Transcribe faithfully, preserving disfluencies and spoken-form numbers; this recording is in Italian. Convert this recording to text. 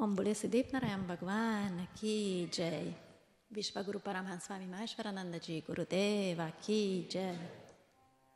Om Bole Siddhip Narayan Bhagwan Ki Jai. Vishvaguru Paramhans Swami Maheshwarananda Ji Gurudeva Ki Jai.